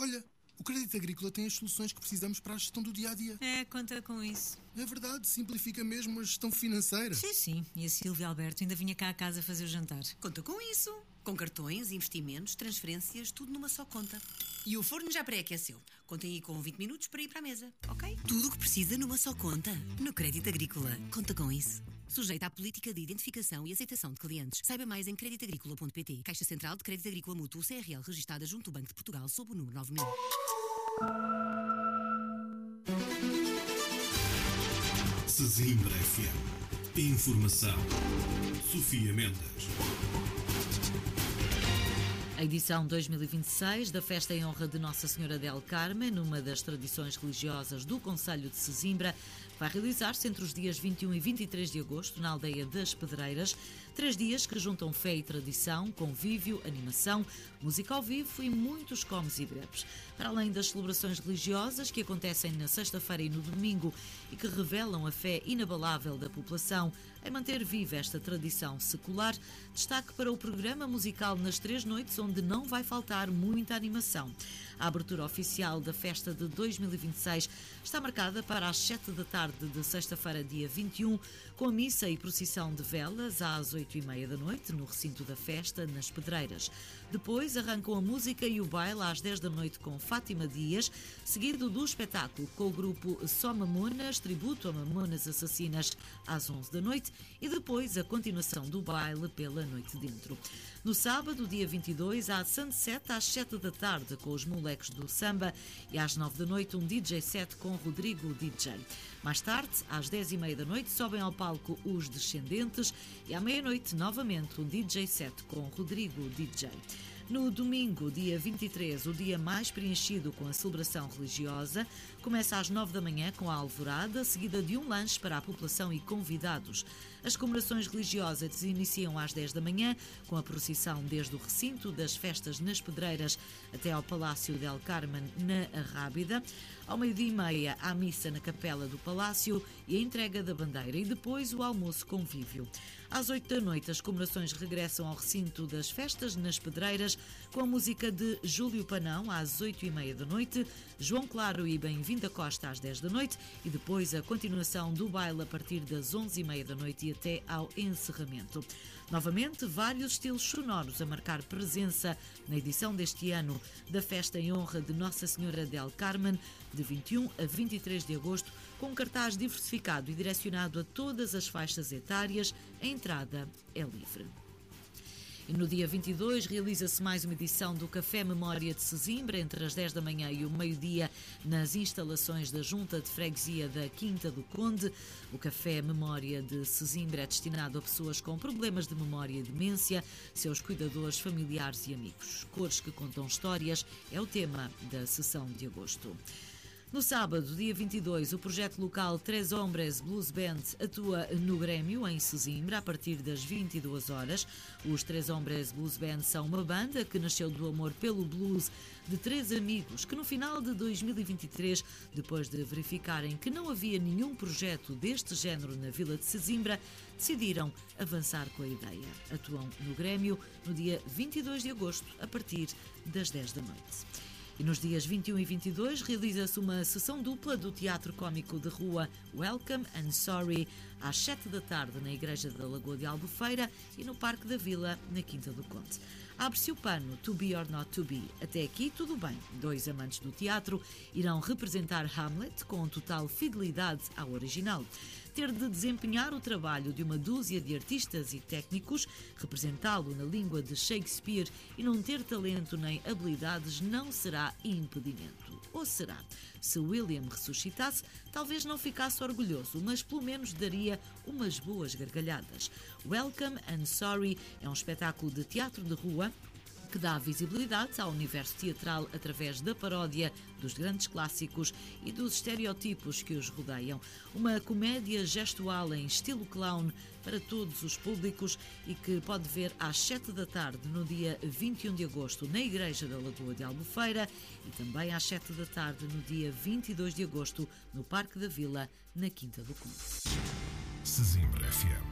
Olha, o Crédito Agrícola tem as soluções que precisamos para a gestão do dia-a-dia. Conta com isso. É verdade, simplifica mesmo a gestão financeira. Sim. E a Silvia Alberto ainda vinha cá a casa fazer o jantar. Conta com isso. Com cartões, investimentos, transferências, tudo numa só conta. E o forno já pré-aqueceu. Contem aí com 20 minutos para ir para a mesa, ok? Tudo o que precisa numa só conta. No Crédito Agrícola. Conta com isso. Sujeita à política de identificação e aceitação de clientes. Saiba mais em creditagricola.pt. Caixa Central de Crédito Agrícola Mútuo CRL, registada junto do Banco de Portugal, sob o número 9000. Sesimbra FM. Informação. Sofia Mendes. A edição 2026 da Festa em Honra de Nossa Senhora del Carmen, uma das tradições religiosas do Concelho de Sesimbra, vai realizar-se entre os dias 21 e 23 de agosto na aldeia das Pedreiras. 3 dias que juntam fé e tradição, convívio, animação, música ao vivo e muitos comes e bebes. Para além das celebrações religiosas que acontecem na sexta-feira e no domingo e que revelam a fé inabalável da população em manter viva esta tradição secular, destaque para o programa musical nas 3 noites, onde não vai faltar muita animação. A abertura oficial da festa de 2026 está marcada para as 7 da tarde de sexta-feira, dia 21, com a missa e procissão de velas às 8h30 da noite, no recinto da festa, nas Pedreiras. Depois arrancam a música e o baile às 10 da noite com Fátima Dias, seguido do espetáculo com o grupo Só Mamonas, tributo a Mamonas Assassinas, às 11 da noite, e depois a continuação do baile pela noite dentro. No sábado, dia 22, há Sunset às 7 da tarde com os Moleques do Samba e às 9 da noite um DJ set com Rodrigo DJ. Mais tarde, às 10h30 da noite, sobem ao palco os Descendentes e à meia-noite, novamente, um DJ set com Rodrigo DJ. No domingo, dia 23, o dia mais preenchido com a celebração religiosa, começa às 9 da manhã com a alvorada, seguida de um lanche para a população e convidados. As comemorações religiosas iniciam às 10 da manhã, com a procissão desde o recinto das festas nas Pedreiras até ao Palácio del Carmen, na Arrábida. Ao 12h30, há missa na capela do Palácio e a entrega da bandeira e depois o almoço convívio. Às 8 da noite, as comemorações regressam ao recinto das festas nas Pedreiras, com a música de Júlio Panão às 8h30 da noite, João Claro e Bem-vinda Costa às 10 da noite e depois a continuação do baile a partir das 11h30 da noite e até ao encerramento. Novamente, vários estilos sonoros a marcar presença na edição deste ano da Festa em Honra de Nossa Senhora del Carmen, de 21 a 23 de agosto, com um cartaz diversificado e direcionado a todas as faixas etárias. A entrada é livre. E no dia 22 realiza-se mais uma edição do Café Memória de Sesimbra, entre as 10 da manhã e o meio-dia, nas instalações da Junta de Freguesia da Quinta do Conde. O Café Memória de Sesimbra é destinado a pessoas com problemas de memória e demência, seus cuidadores, familiares e amigos. Cores que contam histórias é o tema da sessão de agosto. No sábado, dia 22, o projeto local Tres Hombres Blues Band atua no Grêmio, em Sesimbra, a partir das 22 horas. Os Tres Hombres Blues Band são uma banda que nasceu do amor pelo blues de 3 amigos que, no final de 2023, depois de verificarem que não havia nenhum projeto deste género na vila de Sesimbra, decidiram avançar com a ideia. Atuam no Grêmio no dia 22 de agosto, a partir das 10 da noite. E nos dias 21 e 22 realiza-se uma sessão dupla do Teatro Cómico de Rua Welcome and Sorry às 7 da tarde na Igreja da Lagoa de Albufeira e no Parque da Vila, na Quinta do Conde. Abre-se o pano To Be or Not To Be. Até aqui tudo bem. 2 amantes do teatro irão representar Hamlet com total fidelidade ao original. Ter de desempenhar o trabalho de uma dúzia de artistas e técnicos, representá-lo na língua de Shakespeare e não ter talento nem habilidades não será impedimento. Ou será? Se William ressuscitasse, talvez não ficasse orgulhoso, mas pelo menos daria umas boas gargalhadas. Welcome and Sorry é um espetáculo de teatro de rua que dá visibilidade ao universo teatral através da paródia dos grandes clássicos e dos estereótipos que os rodeiam. Uma comédia gestual em estilo clown para todos os públicos e que pode ver às 7 da tarde no dia 21 de agosto na Igreja da Lagoa de Albufeira e também às 7 da tarde no dia 22 de agosto no Parque da Vila, na Quinta do Conde. Sesimbra FM.